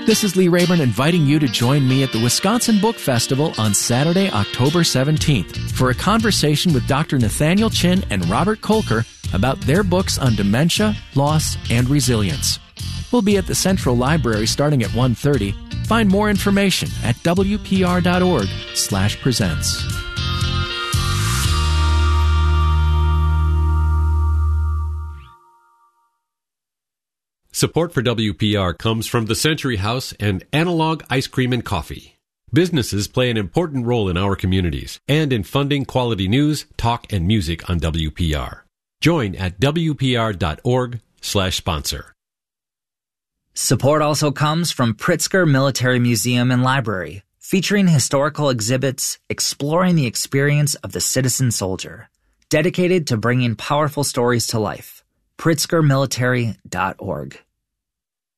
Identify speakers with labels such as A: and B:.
A: This is Lee Rayburn inviting you to join me at the Wisconsin Book Festival on Saturday, October 17th for a conversation with Dr. Nathaniel Chin and Robert Kolker about their books on dementia, loss, and resilience. We'll be at the Central Library starting at 1:30. Find more information at wpr.org/presents.
B: Support for WPR comes from the Century House and Analog Ice Cream and Coffee. Businesses play an important role in our communities and in funding quality news, talk, and music on WPR. Join at wpr.org/sponsor.
C: Support also comes from Pritzker Military Museum and Library, featuring historical exhibits exploring the experience of the citizen soldier, dedicated to bringing powerful stories to life. PritzkerMilitary.org.